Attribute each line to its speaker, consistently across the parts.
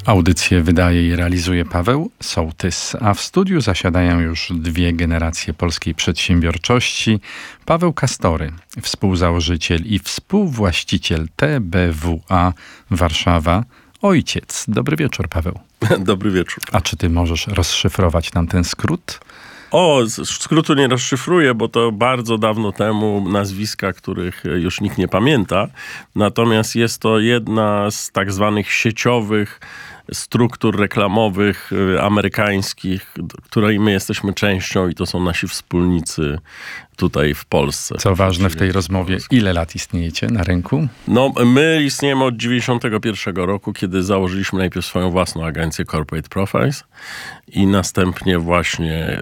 Speaker 1: Audycję wydaje i realizuje Paweł Sołtys, a w studiu zasiadają już dwie generacje polskiej przedsiębiorczości. Paweł Kastory, współzałożyciel i współwłaściciel TBWA Warszawa. Ojciec. Dobry wieczór, Paweł.
Speaker 2: Dobry wieczór.
Speaker 1: A czy ty możesz rozszyfrować nam ten skrót?
Speaker 2: Skrótu nie rozszyfruję, bo to bardzo dawno temu nazwiska, których już nikt nie pamięta. Natomiast jest to jedna z tak zwanych sieciowych struktur reklamowych amerykańskich, której my jesteśmy częścią i to są nasi wspólnicy tutaj w Polsce.
Speaker 1: Co ważne w tej rozmowie, ile lat istniejecie na rynku?
Speaker 2: No, my istniejemy od 1991 roku, kiedy założyliśmy najpierw swoją własną agencję Corporate Profiles i następnie właśnie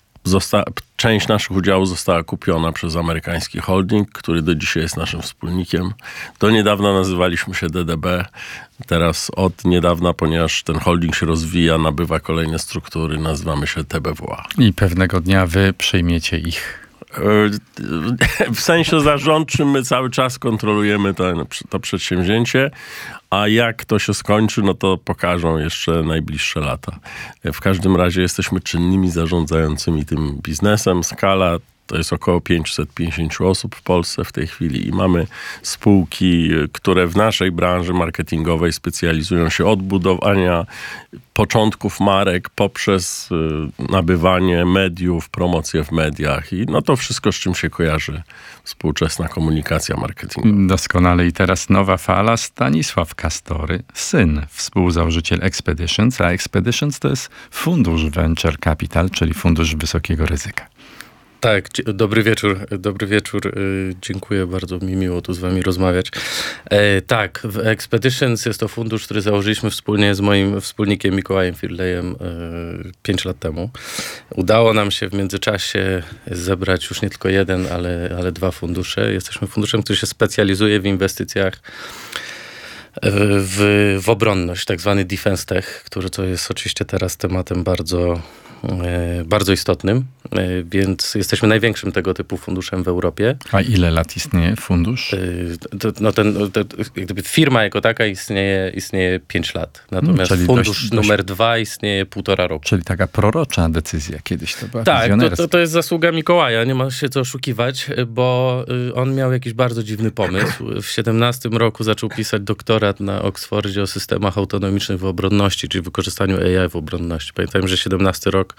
Speaker 2: część naszych udziałów została kupiona przez amerykański holding, który do dzisiaj jest naszym wspólnikiem. Do niedawna nazywaliśmy się DDB. Teraz od niedawna, ponieważ ten holding się rozwija, nabywa kolejne struktury, nazywamy się TBWA.
Speaker 1: I pewnego dnia wy przyjmiecie ich.
Speaker 2: W sensie zarządczym my cały czas kontrolujemy to przedsięwzięcie, a jak to się skończy, no to pokażą jeszcze najbliższe lata. W każdym razie jesteśmy czynnymi zarządzającymi tym biznesem. Skala to jest około 550 osób w Polsce w tej chwili i mamy spółki, które w naszej branży marketingowej specjalizują się od budowania początków marek poprzez nabywanie mediów, promocję w mediach i no to wszystko, z czym się kojarzy współczesna komunikacja marketingowa.
Speaker 1: Doskonale. I teraz nowa fala. Stanisław Kastory, syn, współzałożyciel Expeditions, a Expeditions to jest fundusz Venture Capital, czyli fundusz wysokiego ryzyka.
Speaker 3: Tak, dobry wieczór. Dziękuję, bardzo mi miło tu z wami rozmawiać. Tak, w Expeditions jest to fundusz, który założyliśmy wspólnie z moim wspólnikiem Mikołajem Firlejem 5 lat temu. Udało nam się w międzyczasie zebrać już nie tylko jeden, ale 2 fundusze. Jesteśmy funduszem, który się specjalizuje w inwestycjach w obronność, tak zwany defense tech, który to jest oczywiście teraz tematem bardzo istotnym, więc jesteśmy największym tego typu funduszem w Europie.
Speaker 1: A ile lat istnieje fundusz?
Speaker 3: Gdyby firma jako taka istnieje 5 lat. Natomiast fundusz numer 2 istnieje 1,5 roku.
Speaker 1: Czyli taka prorocza decyzja kiedyś to była.
Speaker 3: Tak, to jest zasługa Mikołaja, nie ma się co oszukiwać, bo on miał jakiś bardzo dziwny pomysł. W 17 roku zaczął pisać doktorat na Oksfordzie o systemach autonomicznych w obronności, czyli wykorzystaniu AI w obronności. Pamiętajmy, że 17 rok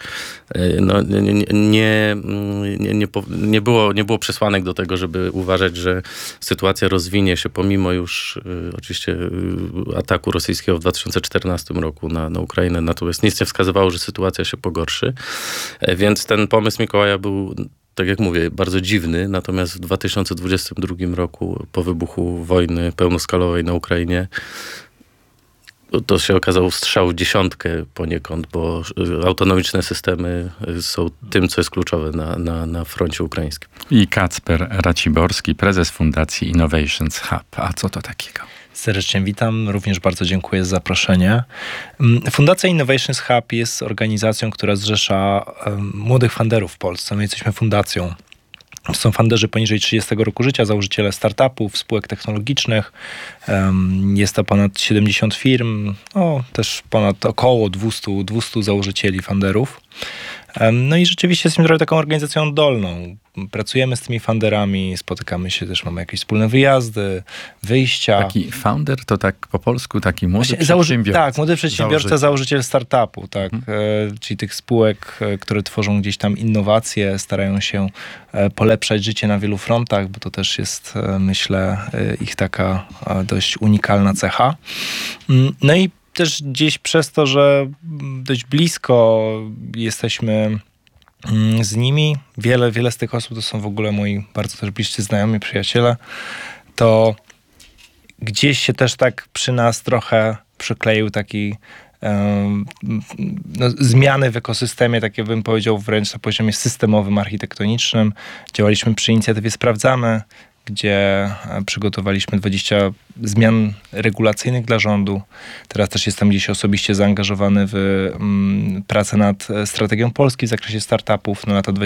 Speaker 3: nie było przesłanek do tego, żeby uważać, że sytuacja rozwinie się pomimo już oczywiście ataku rosyjskiego w 2014 roku na Ukrainę. Natomiast nic nie wskazywało, że sytuacja się pogorszy. Więc ten pomysł Mikołaja był, tak jak mówię, bardzo dziwny. Natomiast w 2022 roku po wybuchu wojny pełnoskalowej na Ukrainie to się okazało strzał w dziesiątkę poniekąd, bo autonomiczne systemy są tym, co jest kluczowe na froncie ukraińskim.
Speaker 1: I Kacper Raciborski, prezes Fundacji Innovations Hub. A co to takiego?
Speaker 4: Serdecznie witam, również bardzo dziękuję za zaproszenie. Fundacja Innovations Hub jest organizacją, która zrzesza młodych funderów w Polsce. My jesteśmy fundacją. To są funderzy poniżej 30 roku życia, założyciele startupów, spółek technologicznych. Jest to ponad 70 firm, też ponad około 200 założycieli funderów. No i rzeczywiście jesteśmy trochę taką organizacją oddolną. Pracujemy z tymi funderami, spotykamy się też, mamy jakieś wspólne wyjazdy, wyjścia.
Speaker 1: Taki founder to tak po polsku taki młody przedsiębiorca.
Speaker 4: Tak, młody przedsiębiorca, założyciel startupu, tak. Czyli tych spółek, które tworzą gdzieś tam innowacje, starają się polepszać życie na wielu frontach, bo to też jest, myślę, ich taka dość unikalna cecha. No i też gdzieś przez to, że dość blisko jesteśmy z nimi, wiele z tych osób to są w ogóle moi bardzo też bliscy znajomi, przyjaciele, to gdzieś się też tak przy nas trochę przykleił taki zmiany w ekosystemie, takie bym powiedział wręcz na poziomie systemowym, architektonicznym. Działaliśmy przy inicjatywie Sprawdzamy, gdzie przygotowaliśmy 20 zmian regulacyjnych dla rządu. Teraz też jestem gdzieś osobiście zaangażowany w pracę nad strategią Polski w zakresie startupów na lata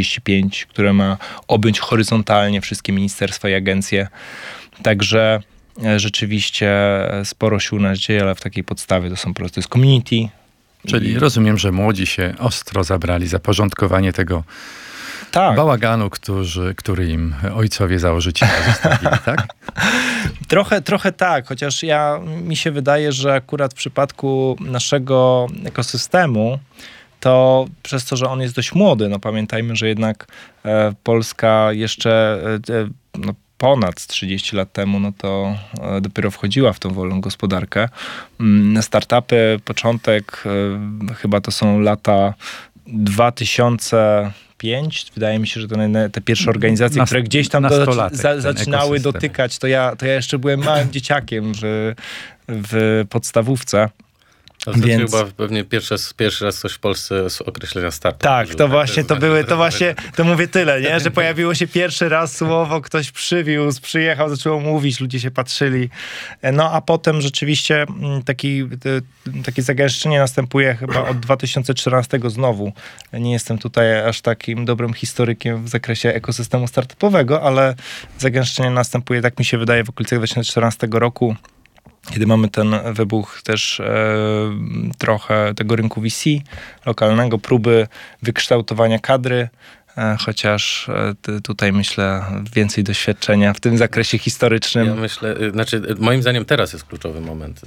Speaker 4: 2027-2035, które ma objąć horyzontalnie wszystkie ministerstwa i agencje. Także rzeczywiście sporo się u nas dzieje, ale w takiej podstawie to jest community.
Speaker 1: Czyli rozumiem, że młodzi się ostro zabrali za porządkowanie tego
Speaker 4: Tak.
Speaker 1: bałaganu, który im ojcowie założyciele zostawili, tak?
Speaker 4: Trochę tak, chociaż mi się wydaje, że akurat w przypadku naszego ekosystemu, to przez to, że on jest dość młody, no pamiętajmy, że jednak Polska jeszcze ponad 30 lat temu, no to dopiero wchodziła w tą wolną gospodarkę. Startupy, początek, chyba to są lata 2005. Wydaje mi się, że to te pierwsze organizacje, które gdzieś tam zaczynały dotykać, to ja jeszcze byłem małym dzieciakiem w podstawówce.
Speaker 3: Więc chyba pewnie pierwszy raz coś w Polsce z określenia startup.
Speaker 4: Tak, to właśnie to mówię tyle, nie? Że pojawiło się pierwszy raz słowo, ktoś przywiózł, przyjechał, zaczęło mówić, ludzie się patrzyli. No a potem rzeczywiście takie zagęszczenie następuje chyba od 2014 znowu. Nie jestem tutaj aż takim dobrym historykiem w zakresie ekosystemu startupowego, ale zagęszczenie następuje, tak mi się wydaje, w okolicach 2014 roku. Kiedy mamy ten wybuch też trochę tego rynku VC lokalnego, próby wykształtowania kadry, chociaż tutaj myślę więcej doświadczenia w tym zakresie historycznym.
Speaker 3: Ja myślę, moim zdaniem teraz jest kluczowy moment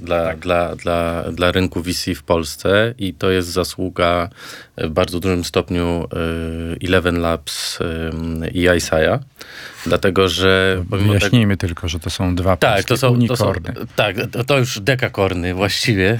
Speaker 3: dla rynku VC w Polsce i to jest zasługa w bardzo dużym stopniu Eleven Labs i iSciA. Dlatego, że...
Speaker 1: Wyjaśnijmy tylko, że to są dwa polskie unikorny.
Speaker 3: To już dekakorny właściwie.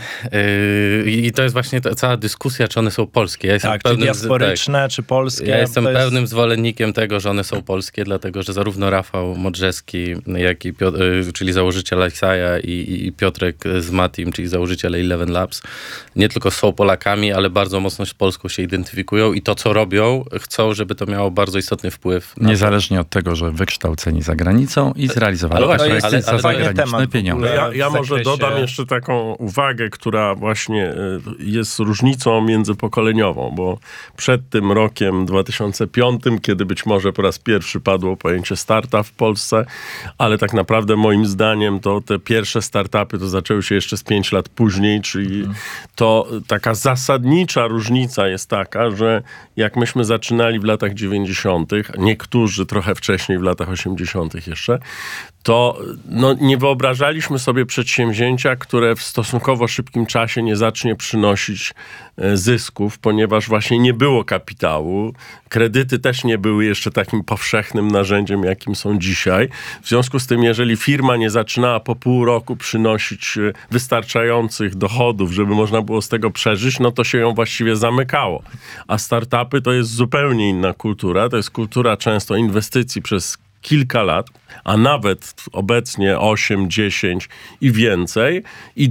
Speaker 3: I to jest właśnie ta cała dyskusja, czy one są polskie. Ja jestem
Speaker 4: czy diasporyczne, czy polskie.
Speaker 3: Ja jestem pełnym zwolennikiem tego, że one są polskie, dlatego, że zarówno Rafał Modrzewski, jak i czyli założyciel iSciA i Piotrek z Matim, czyli założyciel Eleven Labs, nie tylko są Polakami, ale bardzo mocno z Polską się identyfikują i to, co robią, chcą, żeby to miało bardzo istotny wpływ.
Speaker 1: Niezależnie od tego, że wykształceni za granicą i zrealizowali projekty za zagraniczne pieniądze.
Speaker 2: Ja może dodam jeszcze taką uwagę, która właśnie jest różnicą międzypokoleniową, bo przed tym rokiem 2005, kiedy być może po raz pierwszy padło pojęcie startup w Polsce, ale tak naprawdę moim zdaniem to te pierwsze startupy to zaczęły się jeszcze z 5 lat później, czyli to taka zasadnicza różnica jest taka, że jak myśmy zaczynali w latach 90., niektórzy trochę wcześniej w latach 80. jeszcze, to nie wyobrażaliśmy sobie przedsięwzięcia, które w stosunkowo szybkim czasie nie zacznie przynosić zysków, ponieważ właśnie nie było kapitału. Kredyty też nie były jeszcze takim powszechnym narzędziem, jakim są dzisiaj. W związku z tym, jeżeli firma nie zaczynała po pół roku przynosić wystarczających dochodów, żeby można było z tego przeżyć, no to się ją właściwie zamykało. A startupy to jest zupełnie inna kultura. To jest kultura często inwestycji przez kilka lat, a nawet obecnie 8, 10 i więcej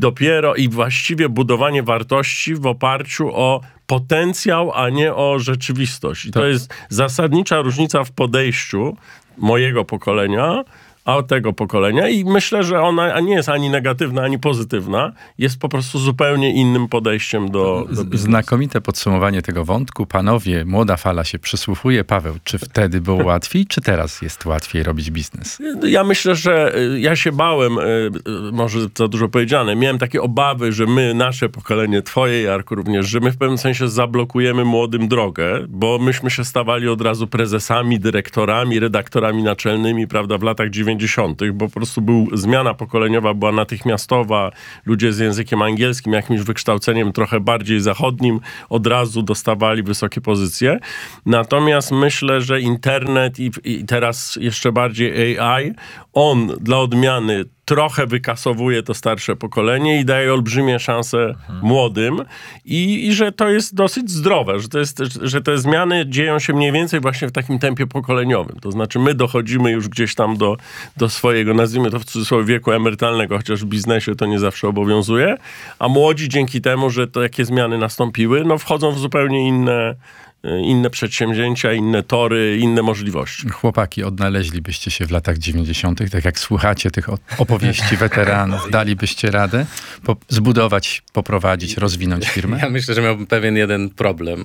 Speaker 2: i właściwie budowanie wartości w oparciu o potencjał, a nie o rzeczywistość. I to jest zasadnicza różnica w podejściu mojego pokolenia, a tego pokolenia i myślę, że ona nie jest ani negatywna, ani pozytywna. Jest po prostu zupełnie innym podejściem do biznesu.
Speaker 1: Znakomite podsumowanie tego wątku. Panowie, młoda fala się przysłuchuje. Paweł, czy wtedy było łatwiej, czy teraz jest łatwiej robić biznes?
Speaker 2: Ja myślę, że ja się bałem, może za dużo powiedziane, miałem takie obawy, że nasze pokolenie, twoje, Jarku, również, że my w pewnym sensie zablokujemy młodym drogę, bo myśmy się stawali od razu prezesami, dyrektorami, redaktorami naczelnymi, prawda, w latach 90., bo po prostu zmiana pokoleniowa była natychmiastowa. Ludzie z językiem angielskim, jakimś wykształceniem trochę bardziej zachodnim od razu dostawali wysokie pozycje. Natomiast myślę, że internet i teraz jeszcze bardziej AI, on dla odmiany trochę wykasowuje to starsze pokolenie i daje olbrzymie szanse młodym i że to jest dosyć zdrowe, że te zmiany dzieją się mniej więcej właśnie w takim tempie pokoleniowym. To znaczy my dochodzimy już gdzieś tam do swojego, nazwijmy to w cudzysłowie, wieku emerytalnego, chociaż w biznesie to nie zawsze obowiązuje, a młodzi dzięki temu, że takie zmiany nastąpiły, wchodzą w zupełnie inne przedsięwzięcia, inne tory, inne możliwości.
Speaker 1: Chłopaki, odnaleźlibyście się w latach 90., tak jak słuchacie tych opowieści weteranów, dalibyście radę zbudować, poprowadzić, rozwinąć firmę?
Speaker 3: Ja myślę, że miałbym pewien jeden problem,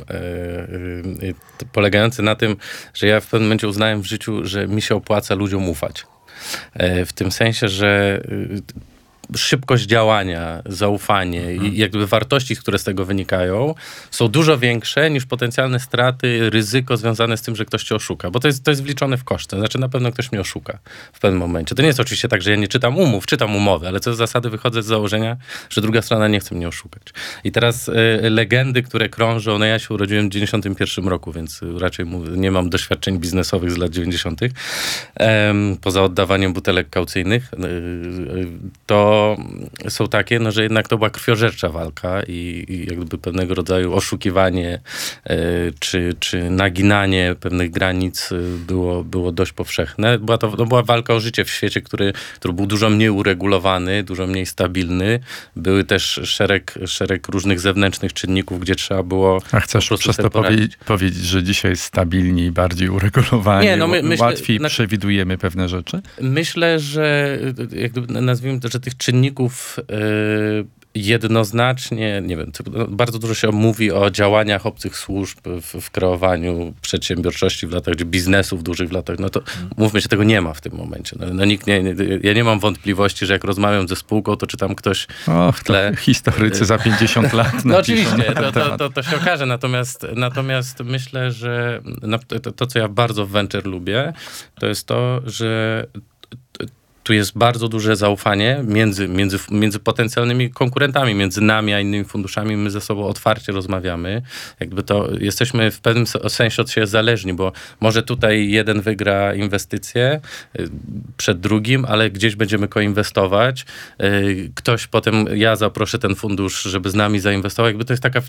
Speaker 3: polegający na tym, że ja w pewnym momencie uznałem w życiu, że mi się opłaca ludziom ufać. w tym sensie, że szybkość działania, zaufanie i jakby wartości, które z tego wynikają, są dużo większe niż potencjalne straty, ryzyko związane z tym, że ktoś cię oszuka. Bo to jest wliczone w koszty. Znaczy na pewno ktoś mnie oszuka w pewnym momencie. To nie jest oczywiście tak, że ja nie czytam umów, czytam umowy, ale co z zasady wychodzę z założenia, że druga strona nie chce mnie oszukać. I teraz legendy, które krążą, no ja się urodziłem w 91 roku, więc raczej nie mam doświadczeń biznesowych z lat 90. Poza oddawaniem butelek kaucyjnych, to są takie, no, że jednak to była krwiożercza walka i jakby pewnego rodzaju oszukiwanie czy naginanie pewnych granic było dość powszechne. Była walka o życie w świecie, który był dużo mniej uregulowany, dużo mniej stabilny. Były też szereg różnych zewnętrznych czynników, gdzie trzeba było...
Speaker 1: A chcesz przez to powiedzieć, że dzisiaj jest stabilniej, bardziej uregulowani, łatwiej przewidujemy pewne rzeczy?
Speaker 3: Myślę, że jakby nazwijmy to, że tych czynników jednoznacznie, nie wiem, bardzo dużo się mówi o działaniach obcych służb w kreowaniu przedsiębiorczości w latach, czy biznesów dużych w latach, no to mówmy się, tego nie ma w tym momencie. No nikt ja nie mam wątpliwości, że jak rozmawiam ze spółką, to czy tam ktoś w tle...
Speaker 1: historycy za 50 lat
Speaker 3: No oczywiście, to się okaże, natomiast myślę, że to, co ja bardzo w venture lubię, to jest to, że tu jest bardzo duże zaufanie między potencjalnymi konkurentami, między nami a innymi funduszami. My ze sobą otwarcie rozmawiamy. Jakby to jesteśmy w pewnym sensie od siebie zależni, bo może tutaj jeden wygra inwestycje przed drugim, ale gdzieś będziemy koinwestować. Ktoś potem, ja zaproszę ten fundusz, żeby z nami zainwestował. Jakby to jest taka...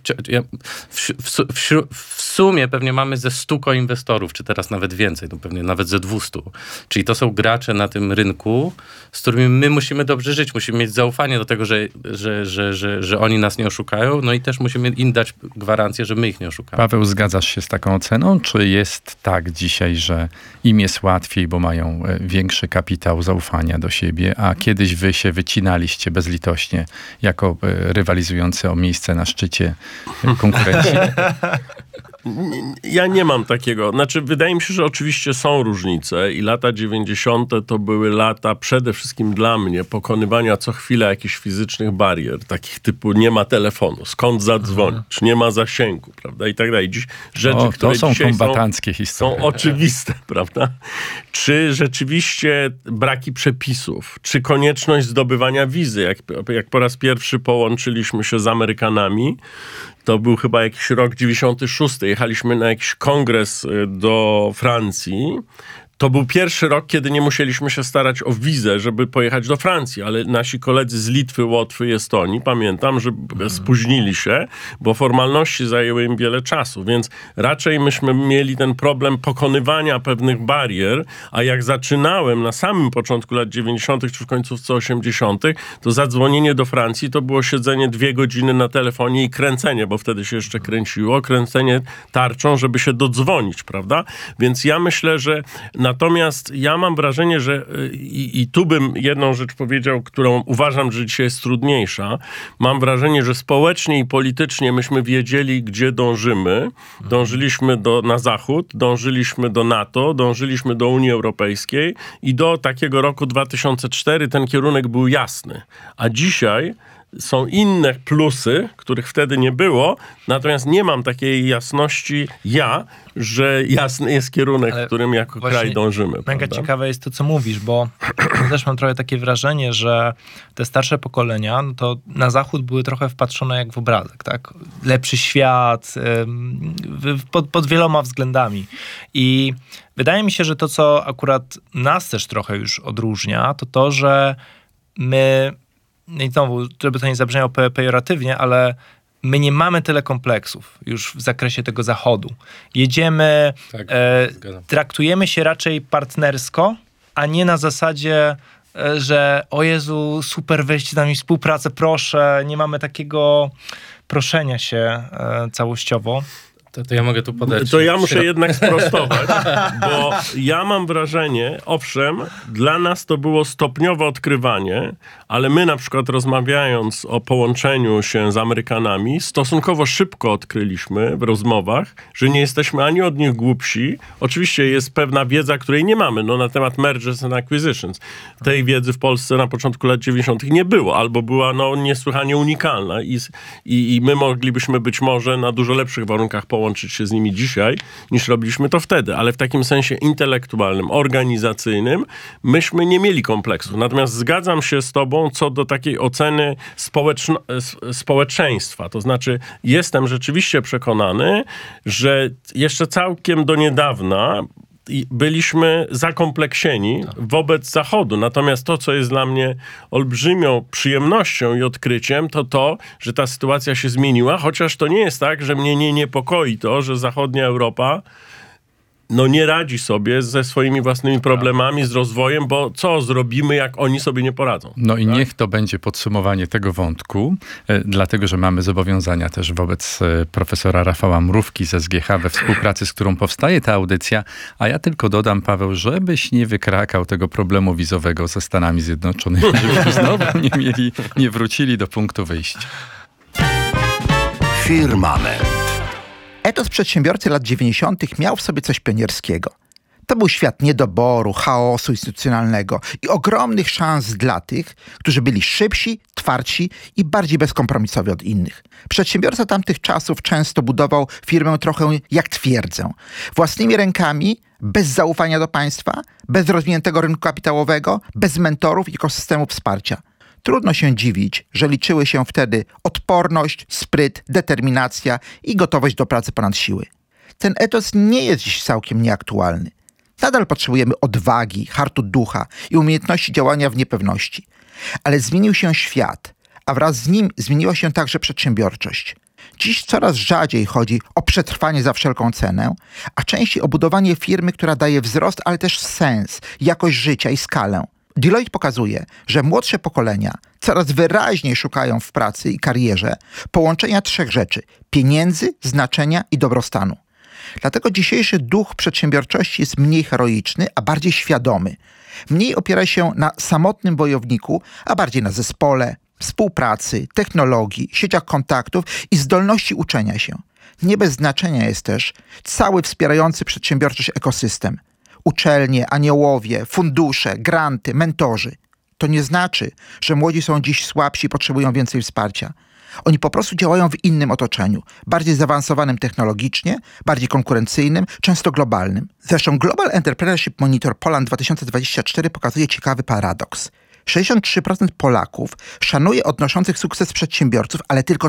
Speaker 3: W sumie pewnie mamy ze 100 koinwestorów, czy teraz nawet więcej, no pewnie nawet ze 200. Czyli to są gracze na tym rynku, z którymi my musimy dobrze żyć, musimy mieć zaufanie do tego, że oni nas nie oszukają, no i też musimy im dać gwarancję, że my ich nie oszukamy.
Speaker 1: Paweł, zgadzasz się z taką oceną? Czy jest tak dzisiaj, że im jest łatwiej, bo mają większy kapitał zaufania do siebie, a kiedyś wy się wycinaliście bezlitośnie jako rywalizujący o miejsce na szczycie konkurenci?
Speaker 2: Ja nie mam takiego. Znaczy, wydaje mi się, że oczywiście są różnice i lata 90. to były lata przede wszystkim dla mnie pokonywania co chwilę jakichś fizycznych barier, takich typu nie ma telefonu, skąd zadzwonić, nie ma zasięgu, prawda, i tak dalej. Dziś rzeczy, które
Speaker 1: to są
Speaker 2: dzisiaj
Speaker 1: kombatanckie historie.
Speaker 2: są oczywiste, prawda? Czy rzeczywiście braki przepisów, czy konieczność zdobywania wizy, jak po raz pierwszy połączyliśmy się z Amerykanami, to był chyba jakiś rok 96. Jechaliśmy na jakiś kongres do Francji. To był pierwszy rok, kiedy nie musieliśmy się starać o wizę, żeby pojechać do Francji, ale nasi koledzy z Litwy, Łotwy i Estonii, pamiętam, że spóźnili się, bo formalności zajęły im wiele czasu, więc raczej myśmy mieli ten problem pokonywania pewnych barier, a jak zaczynałem na samym początku lat 90. czy w końcówce 80., to zadzwonienie do Francji to było siedzenie 2 godziny na telefonie i kręcenie, bo wtedy się jeszcze kręciło, kręcenie tarczą, żeby się dodzwonić, prawda? Więc ja myślę, że natomiast ja mam wrażenie, że i tu bym jedną rzecz powiedział, którą uważam, że dzisiaj jest trudniejsza. Mam wrażenie, że społecznie i politycznie myśmy wiedzieli, gdzie dążymy. Dążyliśmy na Zachód, dążyliśmy do NATO, dążyliśmy do Unii Europejskiej i do takiego roku 2004 ten kierunek był jasny. A dzisiaj są inne plusy, których wtedy nie było, natomiast nie mam takiej jasności że jasny jest kierunek, w którym jako kraj dążymy.
Speaker 4: Mega ciekawe jest to, co mówisz, bo też mam trochę takie wrażenie, że te starsze pokolenia, no to na Zachód były trochę wpatrzone jak w obrazek, tak? Lepszy świat, pod wieloma względami. I wydaje mi się, że to, co akurat nas też trochę już odróżnia, to, że my, i znowu, żeby to nie zabrzmiało pejoratywnie, ale my nie mamy tyle kompleksów już w zakresie tego Zachodu. Jedziemy, traktujemy się raczej partnersko, a nie na zasadzie, że o Jezu, super, weźcie z nami współpracę, proszę. Nie mamy takiego proszenia się całościowo.
Speaker 3: To ja mogę tu podać.
Speaker 2: To ja muszę jednak sprostować, bo ja mam wrażenie, owszem, dla nas to było stopniowe odkrywanie, ale my na przykład rozmawiając o połączeniu się z Amerykanami, stosunkowo szybko odkryliśmy w rozmowach, że nie jesteśmy ani od nich głupsi. Oczywiście jest pewna wiedza, której nie mamy, na temat mergers and acquisitions. Tej wiedzy w Polsce na początku lat 90. nie było, albo była niesłychanie unikalna i my moglibyśmy być może na dużo lepszych warunkach połączyć się z nimi dzisiaj, niż robiliśmy to wtedy, ale w takim sensie intelektualnym, organizacyjnym myśmy nie mieli kompleksów. Natomiast zgadzam się z tobą co do takiej oceny społeczeństwa. To znaczy jestem rzeczywiście przekonany, że jeszcze całkiem do niedawna byliśmy zakompleksieni wobec Zachodu. Natomiast to, co jest dla mnie olbrzymią przyjemnością i odkryciem, to, że ta sytuacja się zmieniła, chociaż to nie jest tak, że mnie nie niepokoi to, że zachodnia Europa nie radzi sobie ze swoimi własnymi problemami, z rozwojem, bo co zrobimy, jak oni sobie nie poradzą?
Speaker 1: I niech to będzie podsumowanie tego wątku, dlatego, że mamy zobowiązania też wobec profesora Rafała Mrówki z SGH, we współpracy z którą powstaje ta audycja, a ja tylko dodam, Paweł, żebyś nie wykrakał tego problemu wizowego ze Stanami Zjednoczonymi, żebyśmy znowu nie wrócili do punktu wyjścia.
Speaker 5: Firmament. Etos przedsiębiorcy lat 90. miał w sobie coś pionierskiego. To był świat niedoboru, chaosu instytucjonalnego i ogromnych szans dla tych, którzy byli szybsi, twardsi i bardziej bezkompromisowi od innych. Przedsiębiorca tamtych czasów często budował firmę trochę jak twierdzę. Własnymi rękami, bez zaufania do państwa, bez rozwiniętego rynku kapitałowego, bez mentorów i ekosystemu wsparcia. Trudno się dziwić, że liczyły się wtedy odporność, spryt, determinacja i gotowość do pracy ponad siły. Ten etos nie jest dziś całkiem nieaktualny. Nadal potrzebujemy odwagi, hartu ducha i umiejętności działania w niepewności. Ale zmienił się świat, a wraz z nim zmieniła się także przedsiębiorczość. Dziś coraz rzadziej chodzi o przetrwanie za wszelką cenę, a częściej o budowanie firmy, która daje wzrost, ale też sens, jakość życia i skalę. Deloitte pokazuje, że młodsze pokolenia coraz wyraźniej szukają w pracy i karierze połączenia 3 rzeczy: pieniędzy, znaczenia i dobrostanu. Dlatego dzisiejszy duch przedsiębiorczości jest mniej heroiczny, a bardziej świadomy. Mniej opiera się na samotnym wojowniku, a bardziej na zespole, współpracy, technologii, sieciach kontaktów i zdolności uczenia się. Nie bez znaczenia jest też cały wspierający przedsiębiorczość ekosystem. Uczelnie, aniołowie, fundusze, granty, mentorzy. To nie znaczy, że młodzi są dziś słabsi i potrzebują więcej wsparcia. Oni po prostu działają w innym otoczeniu, bardziej zaawansowanym technologicznie, bardziej konkurencyjnym, często globalnym. Zresztą Global Entrepreneurship Monitor Poland 2024 pokazuje ciekawy paradoks. 63% Polaków szanuje odnoszących sukces przedsiębiorców, ale tylko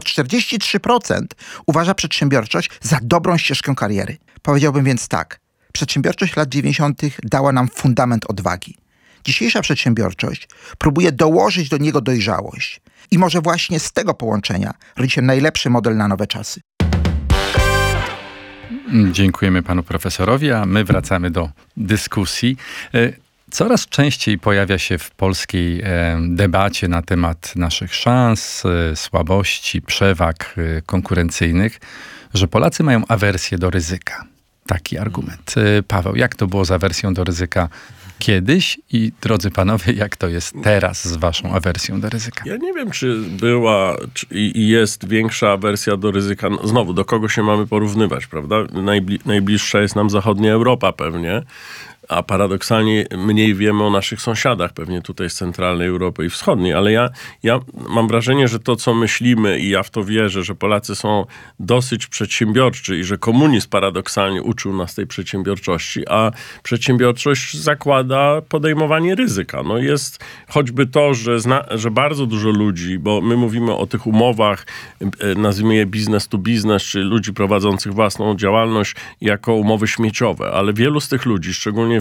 Speaker 5: 43% uważa przedsiębiorczość za dobrą ścieżkę kariery. Powiedziałbym więc tak. Przedsiębiorczość lat 90. dała nam fundament odwagi. Dzisiejsza przedsiębiorczość próbuje dołożyć do niego dojrzałość. I może właśnie z tego połączenia rodzi się najlepszy model na nowe czasy.
Speaker 1: Dziękujemy panu profesorowi, a my wracamy do dyskusji. Coraz częściej pojawia się w polskiej debacie na temat naszych szans, słabości, przewag konkurencyjnych, że Polacy mają awersję do ryzyka. Taki argument. Paweł, jak to było z awersją do ryzyka kiedyś i drodzy panowie, jak to jest teraz z waszą awersją do ryzyka?
Speaker 2: Ja nie wiem, czy była i jest większa awersja do ryzyka. Znowu, do kogo się mamy porównywać, prawda? Najbliższa jest nam zachodnia Europa pewnie, a paradoksalnie mniej wiemy o naszych sąsiadach, pewnie tutaj z centralnej Europy i wschodniej, ale ja mam wrażenie, że to, co myślimy i ja w to wierzę, że Polacy są dosyć przedsiębiorczy i że komunizm paradoksalnie uczył nas tej przedsiębiorczości, a przedsiębiorczość zakłada podejmowanie ryzyka. No jest choćby to, że bardzo dużo ludzi, bo my mówimy o tych umowach, nazwijmy je business to business, czy ludzi prowadzących własną działalność jako umowy śmieciowe, ale wielu z tych ludzi, szczególnie